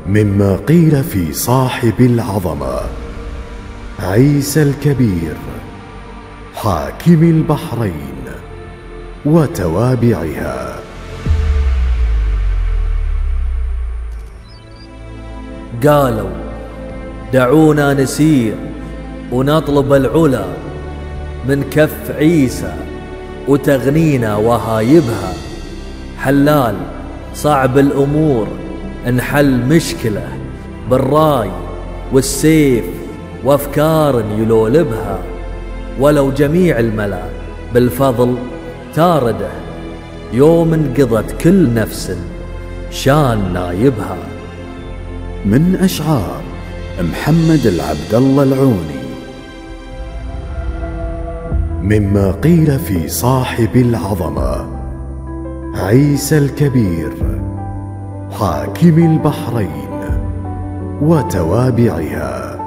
مما قيل في صاحب العظمة عيسى الكبير حاكم البحرين وتوابعها. قالوا دعونا نسير ونطلب العلا من كف عيسى وتغنينا وهايبها. حلال صعب الأمور نحل مشكلة بالراي والسيف وأفكار يلولبها، ولو جميع الملا بالفضل تارده يوم انقضت كل نفس شان نايبها. من أشعار محمد العبد الله العوني. مما قيل في صاحب العظمة عيسى الكبير حاكم البحرين وتوابعها.